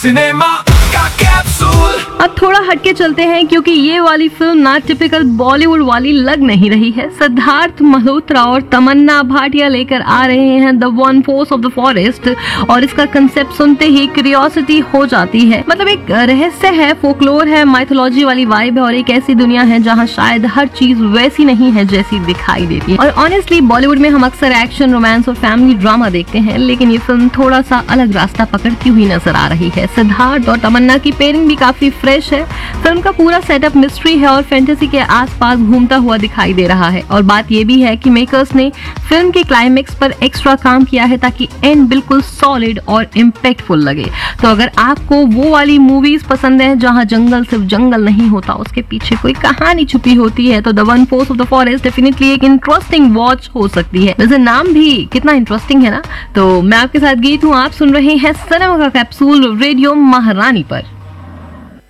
Cinema का capsule. अब थोड़ा हटके चलते हैं क्योंकि ये वाली फिल्म ना टिपिकल बॉलीवुड वाली लग नहीं रही है। सिद्धार्थ मल्होत्रा और तमन्ना भाटिया लेकर आ रहे हैं the one force of the forest और इसका कंसेप्ट सुनते ही क्यूरियोसिटी हो जाती है। मतलब एक रहस्य है, फोकलोर है, माइथोलॉजी वाली वाइब है और एक ऐसी दुनिया है जहाँ शायद हर चीज वैसी नहीं है जैसी दिखाई देती है। और ऑनेस्टली बॉलीवुड में हम अक्सर एक्शन, रोमांस और फैमिली ड्रामा देखते हैं, लेकिन ये फिल्म थोड़ा सा अलग रास्ता पकड़ती हुई नजर आ रही है। सिद्धार्थ और तमन्ना की पेयरिंग भी काफी फ्रेश है। फिल्म का पूरा सेटअप मिस्ट्री है और फैंटेसी के आसपास घूमता हुआ दिखाई दे रहा है। और बात ये भी है कि मेकर्स ने फिल्म के क्लाइमेक्स पर एक्स्ट्रा काम किया है ताकि एंड बिल्कुल सॉलिड और इम्पैक्टफुल लगे। तो अगर आपको वो वाली मूवीज पसंद है जहां जंगल सिर्फ जंगल नहीं होता, उसके पीछे कोई कहानी छुपी होती है, तो the one force of the forest definitely एक इंटरेस्टिंग वॉच हो सकती है। वैसे नाम भी कितना इंटरेस्टिंग है ना। तो मैं आपके साथ गीत हूँ, आप सुन रहे हैं सिनेमा का कैप्सूल रेडियो महारानी पर।